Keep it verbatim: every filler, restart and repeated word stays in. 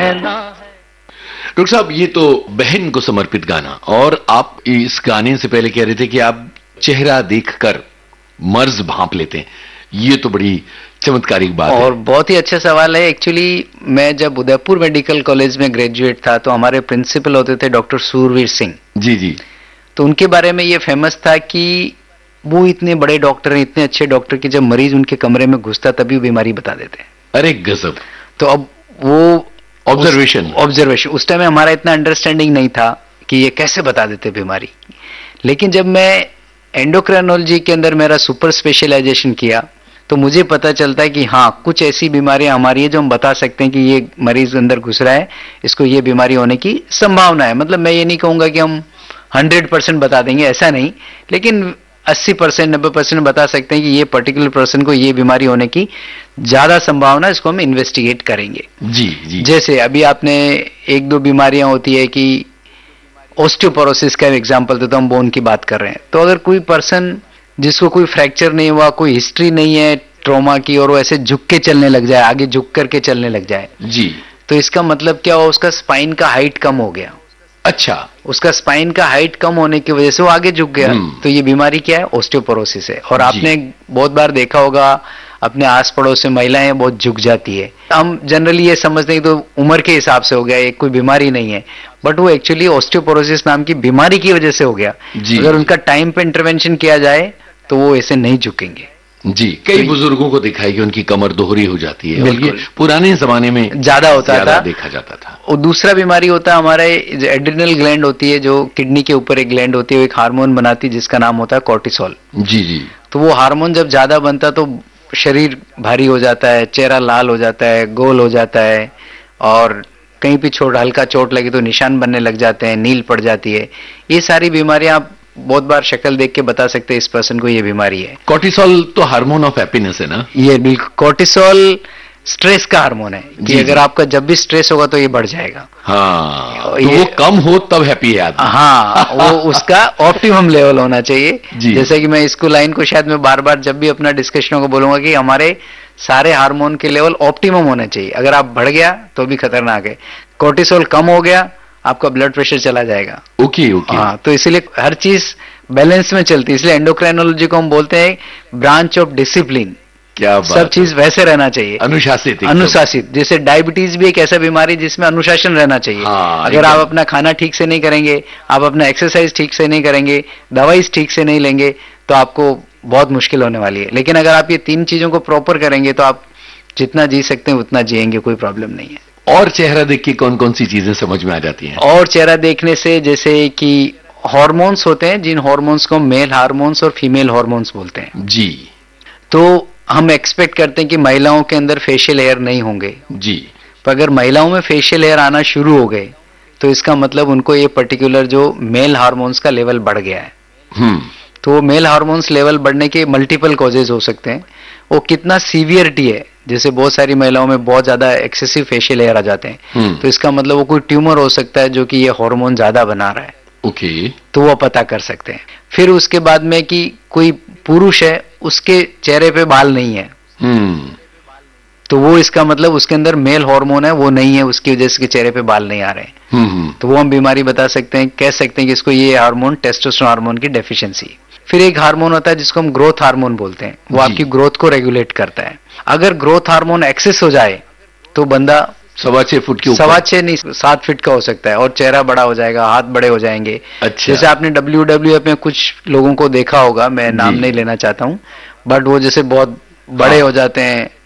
रहना है। डॉक्टर साहब, ये तो बहन को समर्पित गाना, और आप इस गाने से पहले कह रहे थे कि आप चेहरा देखकर मर्ज भांप लेते हैं। ये तो बड़ी चमत्कारिक बात है। और बहुत ही अच्छा सवाल है। एक्चुअली मैं जब उदयपुर मेडिकल कॉलेज में ग्रेजुएट था तो हमारे प्रिंसिपल होते थे डॉक्टर सूरवीर सिंह जी जी। तो उनके बारे में ये फेमस था कि वो इतने बड़े डॉक्टर हैं, इतने अच्छे डॉक्टर कि जब मरीज उनके कमरे में घुसता तभी वो बीमारी बता देते। अरे गजब। तो अब वो ऑब्जर्वेशन ऑब्जर्वेशन उस टाइम हमारा इतना अंडरस्टैंडिंग नहीं था कि ये कैसे बता देते बीमारी। लेकिन जब मैं एंडोक्राइनोलॉजी के अंदर मेरा सुपर स्पेशलाइजेशन किया तो मुझे पता चलता है कि हाँ, कुछ ऐसी बीमारियां हमारी है जो हम बता सकते हैं कि ये मरीज अंदर घुस रहा है, इसको ये बीमारी होने की संभावना है। मतलब मैं ये नहीं कहूंगा कि हम हंड्रेड परसेंट बता देंगे, ऐसा नहीं, लेकिन अस्सी परसेंट नब्बे परसेंट बता सकते हैं कि ये पर्टिकुलर पर्सन को ये बीमारी होने की ज्यादा संभावना, इसको हम इन्वेस्टिगेट करेंगे। जी जी। जैसे अभी आपने एक दो बीमारियां होती है कि ऑस्टियोपोरोसिस का एग्जांपल देता हूं, बोन की बात कर रहे हैं। तो अगर कोई पर्सन जिसको कोई फ्रैक्चर नहीं हुआ, कोई हिस्ट्री नहीं है ट्रॉमा की, और वो ऐसे झुक के चलने लग जाए, आगे झुक करके चलने लग जाए जी, तो इसका मतलब क्या हुआ, उसका स्पाइन का हाइट कम हो गया। अच्छा, उसका स्पाइन का हाइट कम होने की वजह से वो आगे झुक गया। तो ये बीमारी क्या है, ऑस्टियोपोरोसिस है। और आपने बहुत बार देखा होगा अपने आस पड़ोस में महिलाएं बहुत झुक जाती है। हम जनरली ये समझते हैं तो उम्र के हिसाब से हो गया, एक कोई बीमारी नहीं है, बट वो एक्चुअली ऑस्टियोपोरोसिस नाम की बीमारी की वजह से हो गया। अगर उनका टाइम पे इंटरवेंशन किया जाए तो वो ऐसे नहीं झुकेंगे। जी, कई तो बुजुर्गों को देखा है कि उनकी कमर दोहरी हो जाती है, और ये पुराने जमाने में ज्यादा होता था, देखा जाता था। और दूसरा बीमारी होता है हमारे एड्रिनल ग्लैंड होती है, जो किडनी के ऊपर एक ग्लैंड होती है, एक हार्मोन बनाती है जिसका नाम होता है कॉर्टिसोल। जी जी। तो वो हार्मोन जब ज्यादा बनता तो शरीर भारी हो जाता है, चेहरा लाल हो जाता है, गोल हो जाता है, और कहीं भी चोट हल्का चोट लगे तो निशान बनने लग जाते हैं, नील पड़ जाती है। ये सारी बीमारियां आप बहुत बार शक्ल देख के बता सकते हैं इस पर्सन को ये बीमारी है। कॉर्टिसोल तो हार्मोन ऑफ हैप्पीनेस है ना? ये बिल्कुल, कॉर्टिसोल स्ट्रेस का हार्मोन है कि अगर आपका जब भी स्ट्रेस होगा तो ये बढ़ जाएगा। हाँ, तो वो कम हो तब हैप्पी है आदमी। हाँ, वो उसका ऑप्टिमम लेवल होना चाहिए। जैसे कि मैं इसको लाइन को शायद मैं बार बार जब भी अपना डिस्कशन को बोलूंगा कि हमारे सारे हार्मोन के लेवल ऑप्टिमम होने चाहिए। अगर आप बढ़ गया तो भी खतरनाक है, कॉर्टिसोल कम हो गया आपका ब्लड प्रेशर चला जाएगा। Okay okay. हाँ, तो इसीलिए हर चीज बैलेंस में चलती है, इसलिए एंडोक्राइनोलॉजी को हम बोलते हैं ब्रांच ऑफ डिसिप्लिन। क्या बात, सब चीज वैसे रहना चाहिए, अनुशासित अनुशासित। जैसे डायबिटीज भी एक ऐसा बीमारी जिसमें अनुशासन रहना चाहिए। हाँ, अगर आप अपना खाना ठीक से नहीं करेंगे, आप अपना एक्सरसाइज ठीक से नहीं करेंगे, दवाई ठीक से नहीं लेंगे, तो आपको बहुत मुश्किल होने वाली है। लेकिन अगर आप ये तीन चीजों को प्रॉपर करेंगे तो आप जितना जी सकते हैं उतना जिएंगे, कोई प्रॉब्लम नहीं है। और चेहरा देख के कौन कौन सी चीजें समझ में आ जाती हैं? और चेहरा देखने से जैसे कि हार्मोन्स होते हैं, जिन हार्मोन्स को मेल हार्मोन्स और फीमेल हार्मोन्स बोलते हैं जी। तो हम एक्सपेक्ट करते हैं कि महिलाओं के अंदर फेशियल हेयर नहीं होंगे जी, पर अगर महिलाओं में फेशियल हेयर आना शुरू हो गए तो इसका मतलब उनको ये पर्टिकुलर जो मेल हार्मोन्स का लेवल बढ़ गया है। हम्म तो वो मेल हार्मोन्स लेवल बढ़ने के मल्टीपल कॉजेज हो सकते हैं। वो कितना सीवियरिटी है, जैसे बहुत सारी महिलाओं में बहुत ज्यादा एक्सेसिव फेशियल हेयर आ जाते हैं, तो इसका मतलब वो कोई ट्यूमर हो सकता है जो कि ये हार्मोन ज्यादा बना रहा है। Okay okay. तो वो पता कर सकते हैं। फिर उसके बाद में कि कोई पुरुष है उसके चेहरे पे बाल नहीं है, हम्म तो वो इसका मतलब उसके अंदर मेल हार्मोन है वो नहीं है, उसकी वजह से चेहरे पे बाल नहीं आ रहे हैं। हम्म तो वो हम बीमारी बता सकते हैं, कह सकते हैं कि इसको ये हार्मोन टेस्टोस्टेरोन हार्मोन की डेफिशिएंसी। फिर एक हार्मोन होता है जिसको हम ग्रोथ हार्मोन बोलते हैं, वो आपकी ग्रोथ को रेगुलेट करता है। अगर ग्रोथ हार्मोन एक्सेस हो जाए तो बंदा सवा छह फुट के ऊपर, सवा छह नहीं सात फीट का हो सकता है, और चेहरा बड़ा हो जाएगा, हाथ बड़े हो जाएंगे। अच्छा। जैसे आपने डब्ल्यू डब्ल्यू एफ में कुछ लोगों को देखा होगा, मैं नाम नहीं लेना चाहता हूँ, बट वो जैसे बहुत बड़े हाँ। हो जाते हैं,